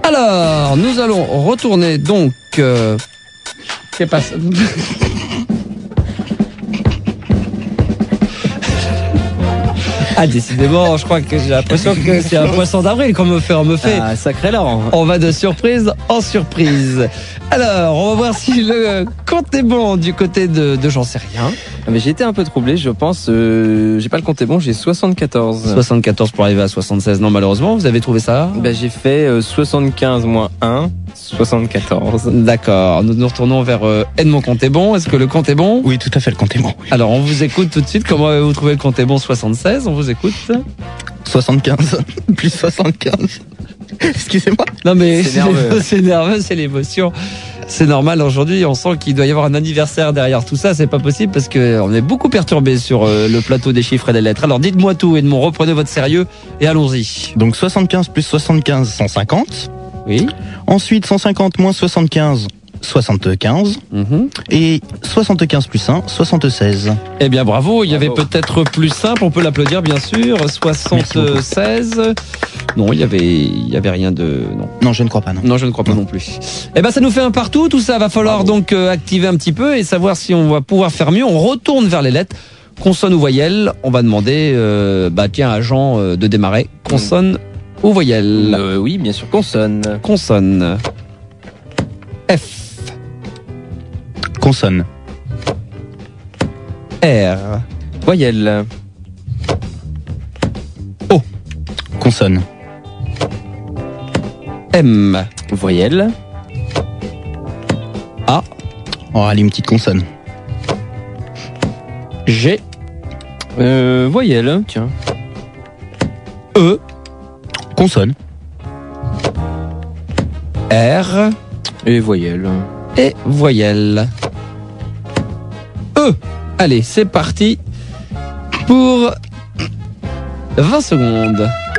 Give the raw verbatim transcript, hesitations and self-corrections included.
Alors, nous allons retourner donc... Euh... Qu'est-ce passe Ah, décidément, je crois que j'ai l'impression que c'est un poisson d'avril qu'on me fait, on me fait. Ah, sacré Laurent. On va de surprise en surprise. Alors, on va voir si le compte est bon du côté de, de j'en sais rien. Mais j'ai été un peu troublé, je pense. Euh, j'ai pas le compte est bon, j'ai soixante-quatorze. soixante-quatorze pour arriver à soixante-seize. Non, malheureusement, vous avez trouvé ça? Bah, j'ai fait euh, soixante-quinze moins un, soixante-quatorze. D'accord. Nous nous retournons vers euh, Edmond compte est bon. Est-ce que le compte est bon? Oui, tout à fait, le compte est bon. Alors, on vous écoute tout de suite. Comment avez-vous trouvé le compte est bon? Soixante-seize. On vous écoute. soixante-quinze plus soixante-quinze. Excusez-moi. Non, mais C'est nerveux. c'est nerveux, c'est l'émotion. C'est normal, aujourd'hui, on sent qu'il doit y avoir un anniversaire derrière tout ça. C'est pas possible parce qu'on est beaucoup perturbé sur euh, le plateau des chiffres et des lettres. Alors dites-moi tout, Edmond, reprenez votre sérieux et allons-y. Donc soixante-quinze plus soixante-quinze, cent cinquante. Oui. Ensuite, cent cinquante moins soixante-quinze, soixante-quinze. Mm-hmm. Et soixante-quinze plus un, soixante-seize. Eh bien, bravo. Il y avait Bravo. peut-être plus simple. On peut l'applaudir, bien sûr. soixante-seize. Non, il y avait, il y avait rien de, non. Non, je ne crois pas, non. Non, je ne crois pas non, non plus. Eh ben, ça nous fait un partout. Tout ça va falloir Bravo. donc euh, activer un petit peu et savoir si on va pouvoir faire mieux. On retourne vers les lettres. Consonne ou voyelle. On va demander, euh, bah, tiens, à Jean euh, de démarrer. Consonne mmh. ou voyelle? euh, Oui, bien sûr, consonne. Consonne. F. Consonne. R. Voyelle. O. Consonne. M. Voyelle. A. Oh, allez, une petite consonne. G. Euh, voyelle, tiens. E. Consonne. R. Et voyelle. Et voyelle. E. Allez, c'est parti pour vingt secondes.